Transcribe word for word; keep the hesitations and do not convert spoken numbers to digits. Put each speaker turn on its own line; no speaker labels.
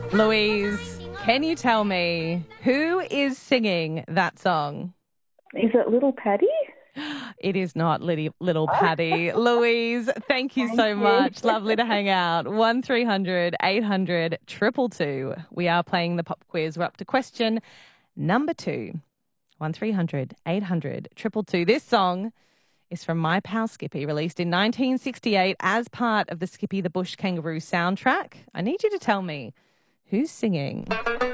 Louise, can you tell me who is singing that song?
Is it Little Paddy?
It is not Little, little Paddy. Louise, thank you
Thank
so
you.
much. Lovely to hang out. one three hundred eight hundred two two two. We are playing the pop quiz. We're up to question number two. one three hundred eight hundred two two two. This song is from My Pal Skippy, released in nineteen sixty-eight as part of the Skippy the Bush Kangaroo soundtrack. I need you to tell me who's singing.